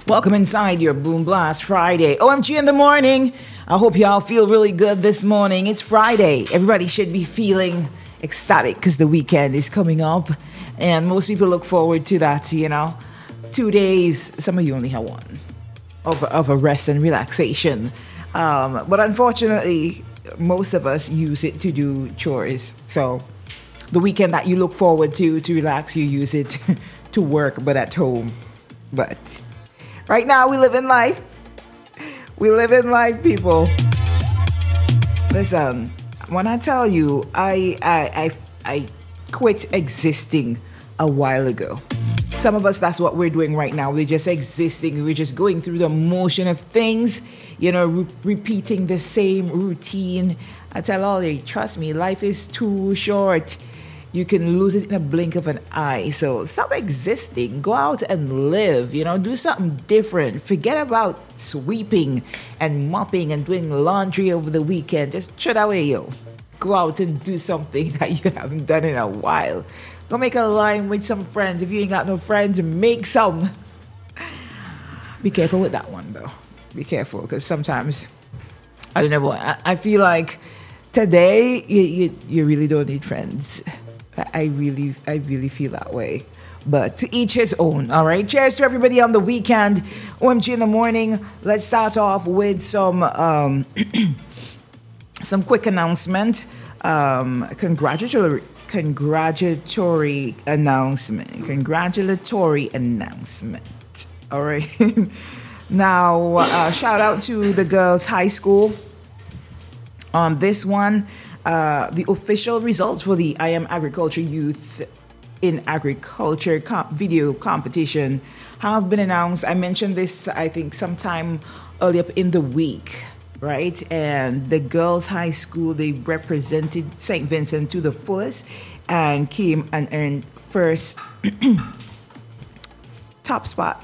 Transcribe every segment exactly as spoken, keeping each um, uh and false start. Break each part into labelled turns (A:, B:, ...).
A: Welcome inside your Boom Blast Friday. O M G in the morning. I hope y'all feel really good this morning. It's Friday. Everybody should be feeling ecstatic because the weekend is coming up. And most people look forward to that, you know. Two days, some of you only have one, of, of a rest and relaxation. Um, but unfortunately, most of us use it to do chores. So the weekend that you look forward to, to relax, you use it to work, but at home. But right now, we live in life. We live in life, people. Listen, when I tell you, I I I, I quit existing a while ago. Some of us, that's what we're doing right now. We're just existing. We're just going through the motion of things, you know, re- repeating the same routine. I tell all you, trust me, life is too short. You can lose it in a blink of an eye. So stop existing. Go out and live. You know, do something different. Forget about sweeping and mopping and doing laundry over the weekend. Just throw that away, yo. Go out and do something that you haven't done in a while. Go make a line with some friends. If you ain't got no friends, make some. Be careful with that one, though. Be careful, because sometimes, I don't know, I, I feel like today, you, you, you really don't need friends. I really, I really feel that way. But to each his own, all right? Cheers to everybody on the weekend. O M G in the morning. Let's start off with some um, some quick announcement. Um, congratulatory, congratulatory announcement. Congratulatory announcement. All right. Now, uh, shout out to the girls' high school on this one. Uh, the official results for the I Am Agriculture Youth in Agriculture comp- video competition have been announced. I mentioned this, I think, sometime early up in the week, right? And the girls' high school, they represented Saint Vincent to the fullest and came and earned first top spot.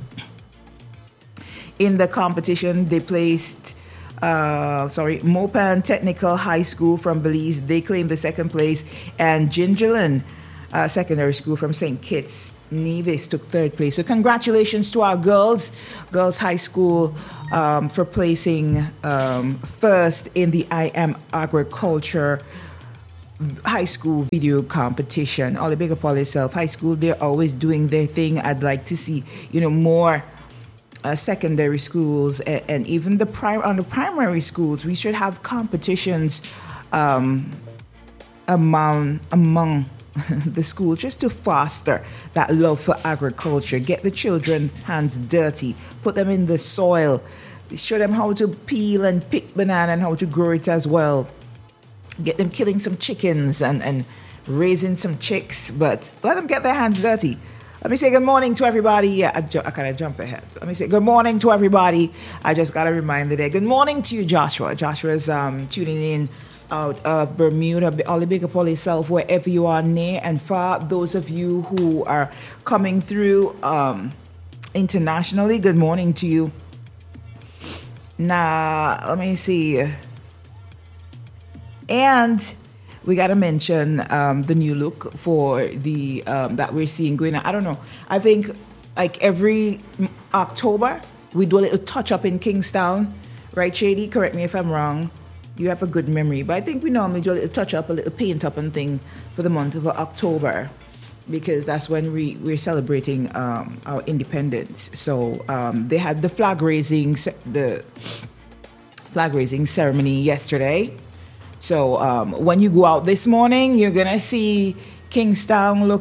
A: In the competition, they placed Uh, sorry, Mopan Technical High School from Belize. They claimed the second place. And Gingerland uh, Secondary School from Saint Kitts Nevis took third place. So congratulations to our girls, Girls High School, um, for placing um, first in the I Am Agriculture High School video competition. All the big up all itself. High school, they're always doing their thing. I'd like to see, you know, more Uh, secondary schools and, and even the prim- on the primary schools. We should have competitions um, among among the school just to foster that love for agriculture. Get the children hands dirty, put them in the soil, show them how to peel and pick banana and how to grow it as well. Get them killing some chickens and, and raising some chicks, but let them get their hands dirty. Let me say good morning to everybody. Yeah, I, ju- I kind of jump ahead. Let me say good morning to everybody. I just got a reminder there. Good morning to you, Joshua. Joshua's um, tuning in out of Bermuda. All the big up all yourself, wherever you are, near and far. Those of you who are coming through um, internationally, good morning to you. Now, let me see. And we got to mention um, the new look for the um, that we're seeing going on. I don't know. I think like every October, we do a little touch up in Kingstown. Right, Shady? Correct me if I'm wrong. You have a good memory. But I think we normally do a little touch up, a little paint up and thing for the month of October, because that's when we, we're celebrating um, our independence. So um, they had the flag raising, the flag raising ceremony yesterday. So um, when you go out this morning, you're going to see Kingstown look